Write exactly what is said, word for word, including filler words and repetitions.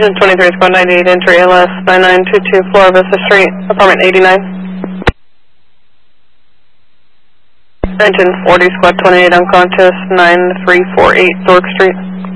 Engine twenty-three, squad ninety-eight, entry A L S nine nine two two, Flora Vista Street, apartment eighty-nine. Engine forty, squad twenty-eight, unconscious, nine three four eight, Thorpe Street.